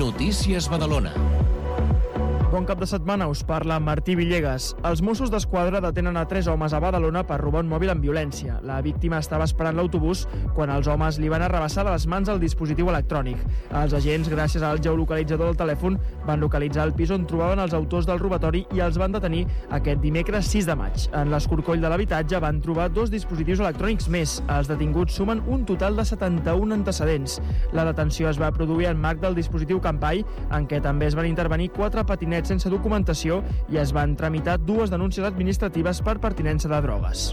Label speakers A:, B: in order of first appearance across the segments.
A: Notícies Badalona.
B: Bon cap de setmana, us parla Martí Villegas. Els Mossos d'Esquadra detenen a 3 homes a Badalona per robar un mòbil amb violència. La víctima estava esperant l'autobús quan els homes li van arrabassar de les mans el dispositiu electrònic. Els agents, gràcies al geolocalitzador del telèfon, van localitzar el pis on trobaven els autors del robatori i els van detenir aquest dimecres 6 de maig. En l'escorcoll de l'habitatge van trobar 2 dispositius electrònics més. Els detinguts sumen un total de 71 antecedents. La detenció es va produir en marc del dispositiu Campai, en què també es van intervenir 4 patinets sense documentació i es van tramitar 2 denúncies administratives per pertinença de drogues.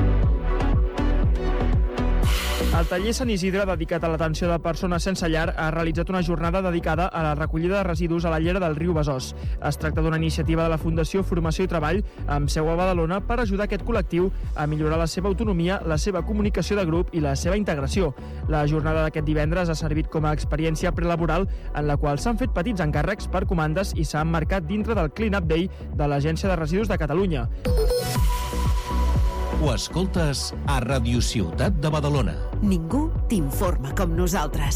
B: El taller Sant Isidre, dedicat a l'atenció de persones sense llar, ha realitzat una jornada dedicada a la recollida de residus a la llera del riu Besòs. Es tracta d'una iniciativa de la Fundació Formació i Treball, amb seu a Badalona, per ajudar aquest col·lectiu a millorar la seva autonomia, la seva comunicació de grup i la seva integració. La jornada d'aquest divendres ha servit com a experiència prelaboral en la qual s'han fet petits encàrrecs per comandes i s'ha emmarcat dintre del Clean Up Day de l'Agència de Residus de Catalunya.
A: Ho escoltes a Ràdio Ciutat de Badalona.
C: Ningú t'informa com nosaltres.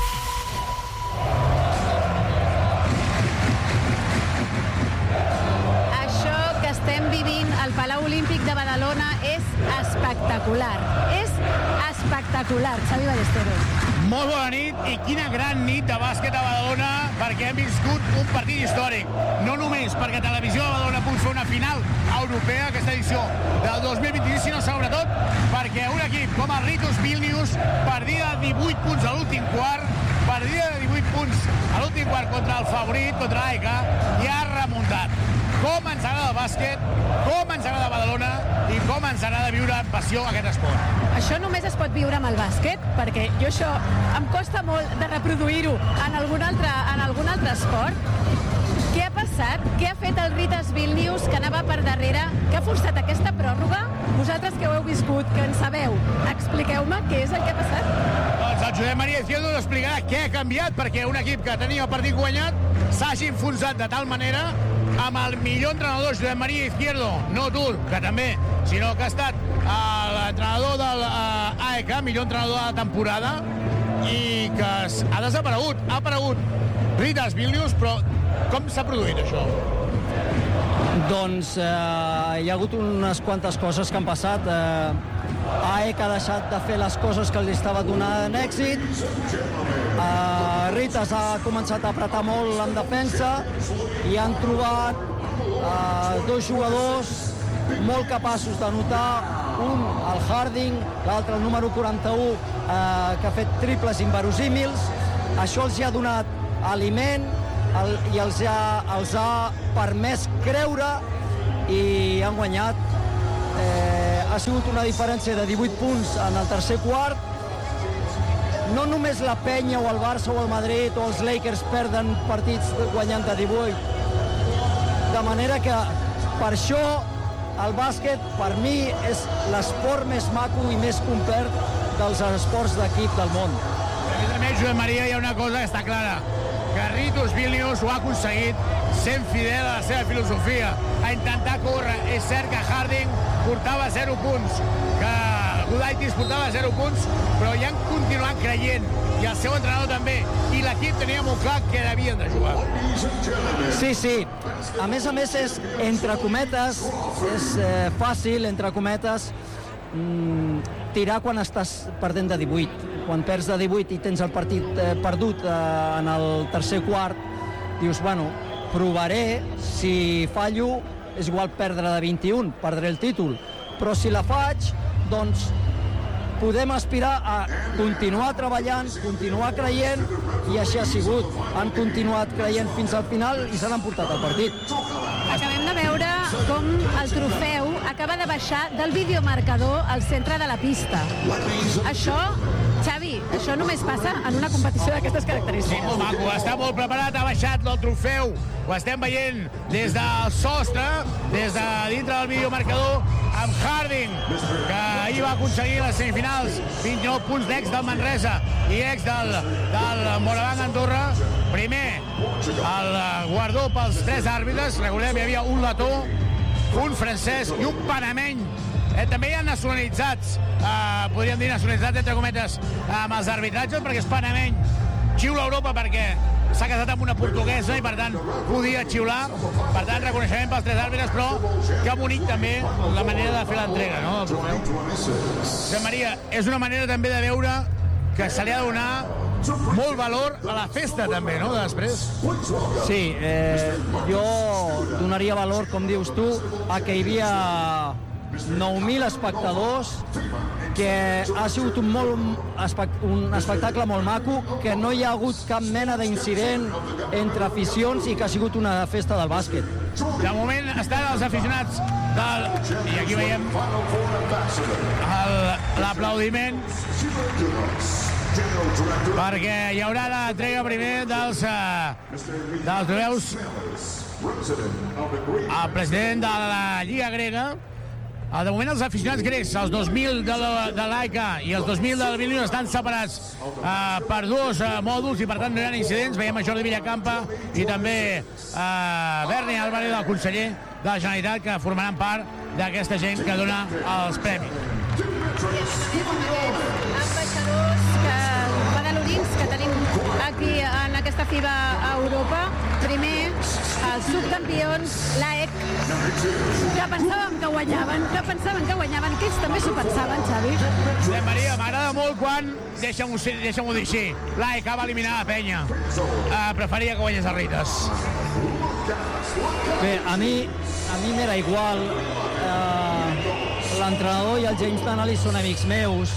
D: Això que estem vivint al Palau Olímpic de Badalona és espectacular. És espectacular, Xavi Ballesteros.
E: Molt bona nit i quina gran nit de bàsquet a Badalona, perquè hem viscut un partit històric. No només perquè Televisió de Badalona pugui fer una final europea, aquesta edició del 2026, sinó sobretot perquè un equip com el Ritus Vilnius perdia 18 punts a l'últim quart, contra el favorit, contra l'AEK, i ha remuntat. Com ens agrada el bàsquet, com ens agrada Badalona i com ens agrada viure amb passió aquest esport.
D: Això només es pot viure amb el bàsquet, perquè jo això em costa molt de reproduir-ho en algun altre esport. Què ha passat? Què ha fet el Ritas Vilnius, que anava per darrere, que ha forçat aquesta pròrroga? Vosaltres que ho heu viscut, que en sabeu, expliqueu-me què és el que ha passat.
E: Doncs el Josep Maria Izquierdo us explicarà què ha canviat perquè un equip que tenia el partit guanyat s'hagi enfonsat de tal manera amb el millor entrenador, Josep Maria Izquierdo, no tu, que també, sinó que ha estat l'entrenador de l'AEK, millor entrenador de la temporada, i que ha desaparegut. Ha aparegut Ritas Vilnius, però com s'ha produït això?
F: Doncs hi ha hagut unes quantes coses que han passat. AEK ha deixat de fer les coses que li estava donant èxit. Ritas ha començat a apretar molt en defensa i han trobat 2 jugadors molt capaços de notar, un el Harding, l'altre el número 41, que ha fet triples inverosímils. Això els ha donat aliment i els ha permès creure i han guanyat. Ha sigut una diferència de 18 punts en el tercer quart. No només la Penya o el Barça o el Madrid o els Lakers perden partits guanyant de 18. De manera que per això el bàsquet per mi és l'esport més maco i més complet dels esports d'equip del món.
E: A més, Josep Maria, hi ha una cosa que està clara, que Ritus Vilnius ho ha aconseguit sent fidel a la seva filosofia, a intentar córrer. És cert que Harding portava 0 punts, que Gudaitis portava 0 punts, però hi han continuat creient, i el seu entrenador també, i l'equip tenia molt clar que havien de jugar.
F: Sí. A més, és, entre cometes, és fàcil, entre cometes, tirar quan estàs perdent de 18. Quan perds de 18 i tens el partit perdut en el tercer quart, dius, bueno, provaré, si fallo és igual perdre de 21, perdré el títol, però si la faig, doncs podem aspirar a continuar treballant, continuar creient, i així ha sigut. Han continuat creient fins al final i se l'han portat al partit.
D: Acabem de veure com el trofeu acaba de baixar del videomarcador al centre de la pista. Això, Xavi, això només passa en una competició d'aquestes característiques.
E: Sí, molt maco, està molt preparat, ha baixat el trofeu, ho estem veient des del sostre, des de dintre del videomarcador, amb Harding, que ahir va aconseguir les semifinals 29 punts d'ex del Manresa i ex del Morabanc Andorra. Primer, el guardó pels 3 àrbitres, recordem, hi havia un letó, un francès i un panameny. També hi ha nacionalitzats, podríem dir nacionalitzats entre cometes, amb els arbitratges, perquè és panameny. Xiula Europa perquè s'ha casat amb una portuguesa i, per tant, podia xiular. Per tant, reconeixement pels 3 àrbitres, però que bonic també la manera de fer l'entrega, no? Josep Maria, és una manera també de veure que se li ha de donar molt valor a la festa també, no?, després.
F: Sí, jo donaria valor, com dius tu, a que hi havia 9.000 espectadors, que ha sigut un espectacle molt maco, que no hi ha hagut cap mena d'incident entre aficions i que ha sigut una festa del bàsquet.
E: De moment estan els aficionats del... I aquí veiem l'aplaudiment, perquè hi haurà l'entrega primer dels trofeus al president de la Lliga Grega. De moment els aficionats grecs, els 2.000 de l'AEK i els 2.000 del Vilnius, estan separats per 2 mòduls i per tant no hi ha incidents. Veiem a Jordi Villacampa i també Berni Álvarez, el conseller de la Generalitat, que formaran part d'aquesta gent que dona els premis.
D: Ambaixadors badalonins que tenim aquí en aquesta FIBA a Europa. Primer, els subcampions, l'AEK, que pensàvem que guanyaven, que ells també s'ho pensaven, Xavi.
E: Josep Maria, m'agrada molt quan, deixa'm-ho dir així, l'AEK va eliminar la penya. Preferia que guanyés el Rites.
F: Bé, a mi m'era igual. L'entrenador i el James Donnelly són amics meus.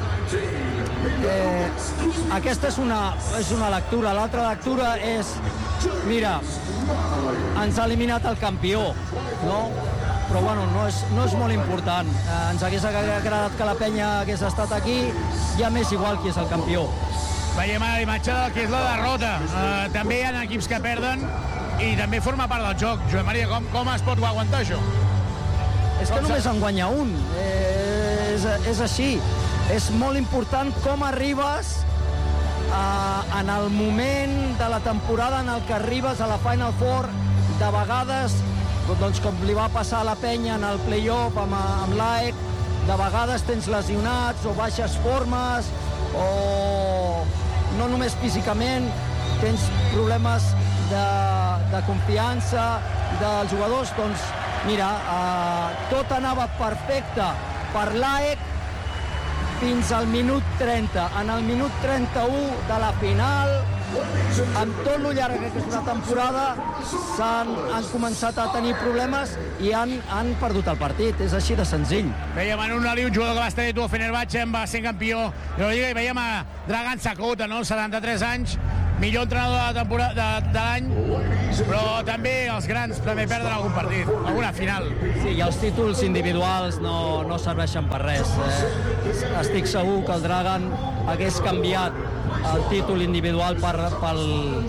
F: Aquesta és una lectura. L'altra lectura és, mira, ens ha eliminat el campió, no? Però bueno, no és molt important. Ens hagués agradat que la penya hagués estat aquí, ja m'és igual qui és el campió.
E: Veiem ara la imatge del que és la derrota. També hi ha equips que perden i també forma part del joc. Josep Maria, com es pot aguantar això?
F: És que només en guanya un. És així. És molt important com arribes en el moment de la temporada en el que arribes a la Final Four. De vegades, doncs, com li va passar a la penya en el play-off amb l'AEK, de vegades tens lesionats o baixes formes, o no només físicament, tens problemes de confiança dels jugadors. Doncs mira, tot anava perfecte per l'AEK fins al minut 30. En el minut 31 de la final, amb tot lo llarga que és una temporada, han començat a tenir problemes i han perdut el partit. És així de senzill.
E: Veiem en un Ali, un jugador que va estar a Fenerbahçe, va ser campió de la Lliga, i veiem a Dragan Sakota, no? 73 anys, millor entrenador de la temporada de l'any, però també els grans també perden algun partit, alguna final.
F: Sí, i els títols individuals no serveixen per res. Estic segur que el Dragan hagués canviat el títol individual pel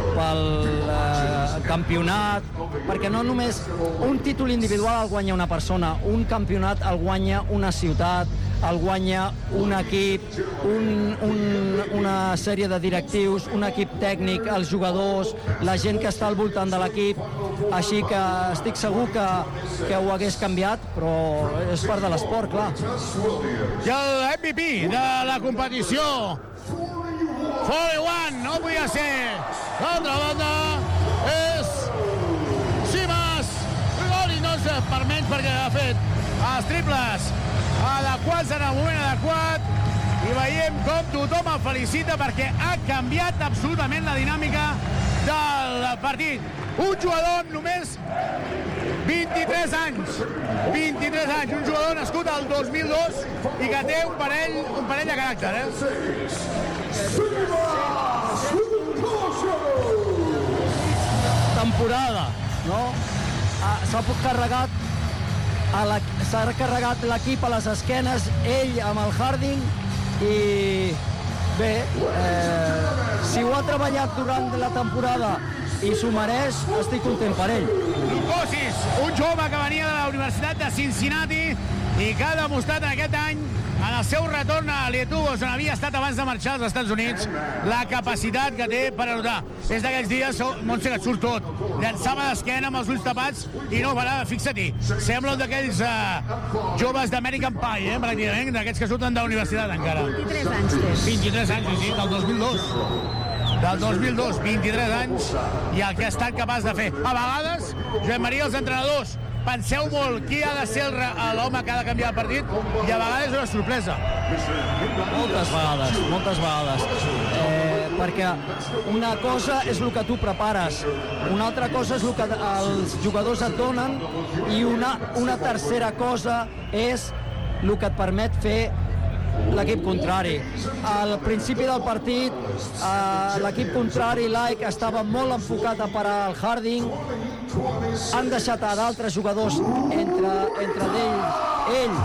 F: campionat, perquè no només un títol individual el guanya una persona, un campionat el guanya una ciutat, el guanya un equip, una sèrie de directius, un equip tècnic, els jugadors, la gent que està al voltant de l'equip. Així que estic segur que ho hagués canviat, però és part de l'esport, clar.
E: I el MVP de la competició, 41, no podia ser. L'altra banda és Simas Grigori, no és per menys perquè ha fet els triples adequats en el moment adequat, i veiem com tothom el felicita perquè ha canviat absolutament la dinàmica del partit. Un jugador amb només 23 anys, un jugador nascut al 2002 i que té un parell de caràcter,
F: Temporada, no? S'ha carregat l'equip a les esquenes, ell amb el Harding, i bé, si ho ha treballat durant la temporada i s'ho mereix, estic content per ell.
E: Lukosis, un jove que venia de la Universitat de Cincinnati i que ha demostrat en aquest any, en el seu retorn a Lietuvos, on havia estat abans de marxar als Estats Units, la capacitat que té per anotar. És d'aquells dies, Montse, que et surt tot. Llançava d'esquena amb els ulls tapats i no parava, fixa-t'hi. Sembla un d'aquells joves d'American Pie, pràcticament, d'aquests que surten de la universitat encara.
D: 23 anys té.
E: 23 anys, sí, del 2002. del 2002, 23 anys, i el que ha estat capaç de fer. A vegades, Josep Maria, els entrenadors, penseu molt qui ha de ser l'home que ha de canviar el partit, i a vegades és una sorpresa.
F: Moltes vegades. Perquè una cosa és el que tu prepares, una altra cosa és el que els jugadors et donen, i una tercera cosa és el que et permet fer l'equip contrari. Al principi del partit, l'equip contrari, l'AEK, estava molt enfocat a parar el Harding. Han deixat a d'altres jugadors entre ell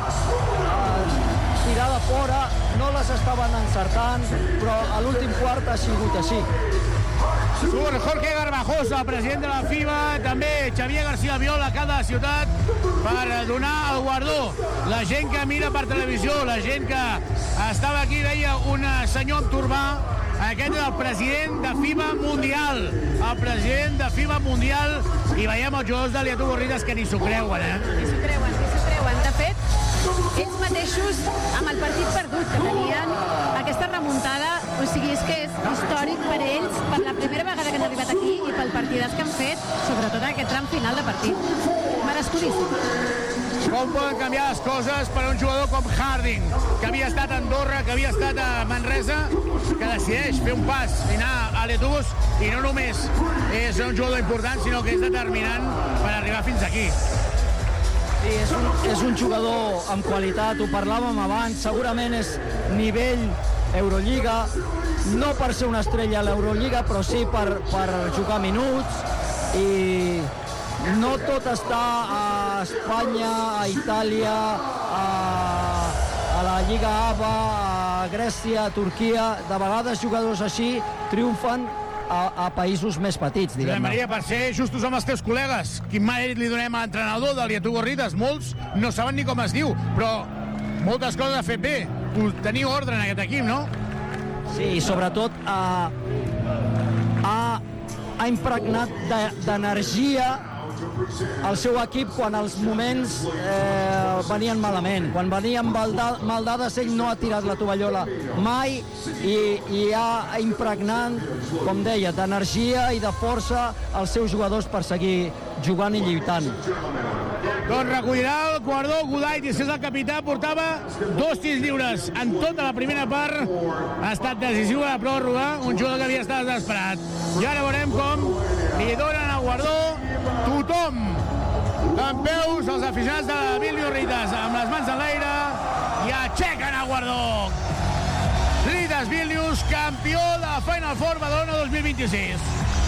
F: tirar de fora, no les estaven encertant, però a l'últim quart ha sigut així.
E: Surt Jorge Garbajosa, president de la FIBA, també Xavier García Albiol, alcalde de la ciutat, per donar el guardó. La gent que mira per televisió, la gent que estava aquí, veia un senyor amb turbà. Aquest és el president de FIBA Mundial. El president de FIBA Mundial. I veiem els jugadors de Liatu Gorritas que ni s'ho creuen,
D: Ni s'ho creuen. De fet, ells mateixos, amb el partit perdut que tenien, aquesta remuntada, o sigui, és que és històric per ells, per la primera vegada que han arribat aquí i pel partidàs que han fet, sobretot aquest tram final de partit. Merescudíssim.
E: Com poden canviar les coses per a un jugador com Harding, que havia estat a Andorra, que havia estat a Manresa, que decideix fer un pas i anar a l'Etubus, i no només és un jugador important, sinó que és determinant per arribar fins aquí.
F: Sí, és un jugador amb qualitat, ho parlàvem abans, segurament és nivell Eurolliga, no per ser una estrella a l'Eurolliga, però sí per jugar minuts, i no tot està a Espanya, a Itàlia, a la Lliga ABA, a Grècia, a Turquia. De vegades jugadors així triomfen a països més petits, diguem-ne.
E: Maria, per ser justos amb els teus col·legues, quin mèrit li donem a l'entrenador del Liatu Gorritas? Molts no saben ni com es diu, però moltes coses ha fet bé. Teniu ordre en aquest equip, no?
F: Sí, i sobretot ha impregnat d'energia el seu equip quan els moments venien malament. Quan venien mal dades, ell no ha tirat la tovallola mai, i ha impregnat, com deia, d'energia i de força els seus jugadors per seguir jugant i lluitant.
E: Doncs recollirà el guardó Gudait, i si és el capità, portava 2 tirs lliures en tota la primera part. Ha estat decisiu a la pròrroga, un jugador que havia estat desesperat. I ara veurem com li donen el guardó tothom. En peus, els aficionats de Vilnius Ritas, amb les mans en l'aire, i aixequen el guardó. Ritas Vilnius, campió de la Final Four Badalona 2026.